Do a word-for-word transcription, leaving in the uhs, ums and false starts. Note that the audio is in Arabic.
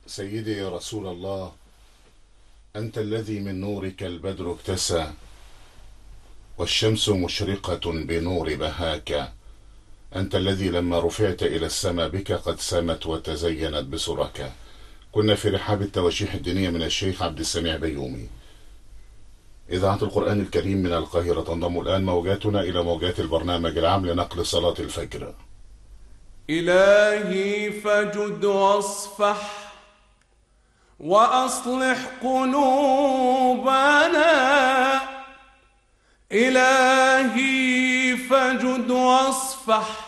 سيدي يا رسول الله، أنت الذي من نورك البدر اكتسى، والشمس مشرقة بنور بهاك. أنت الذي لما رفعت إلى السماء بك قد سمت وتزينت بسرك. كنا في رحاب التواشيح الدينية من الشيخ عبد السميع بيومي. إذاعة القرآن الكريم من القاهرة تنضم الآن موجاتنا إلى موجات البرنامج العام لنقل صلاة الفجر. إلهي فجد واصفح وأصلح قلوبنا. إلهي فجد واصفح